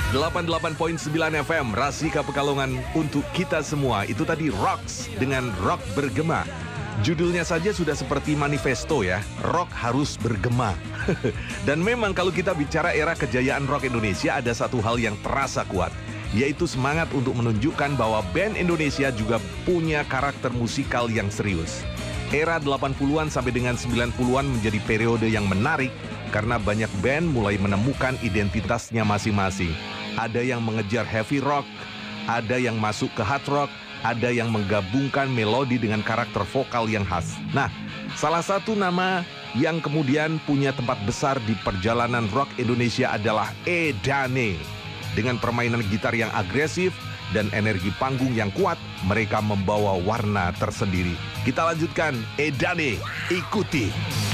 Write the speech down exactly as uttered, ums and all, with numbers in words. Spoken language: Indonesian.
delapan puluh delapan koma sembilan F M Rasika Pekalongan untuk kita semua. Itu tadi Rocks dengan Rock Bergema. Judulnya saja sudah seperti manifesto ya, rock harus bergema. Dan memang kalau kita bicara era kejayaan rock Indonesia, ada satu hal yang terasa kuat, yaitu semangat untuk menunjukkan bahwa band Indonesia juga punya karakter musikal yang serius. Era delapan puluhan sampai dengan sembilan puluhan menjadi periode yang menarik karena banyak band mulai menemukan identitasnya masing-masing. Ada yang mengejar heavy rock, ada yang masuk ke hard rock, ada yang menggabungkan melodi dengan karakter vokal yang khas. Nah, salah satu nama yang kemudian punya tempat besar di perjalanan rock Indonesia adalah Edane. Dengan permainan gitar yang agresif dan energi panggung yang kuat, mereka membawa warna tersendiri. Kita lanjutkan, Edane, ikuti.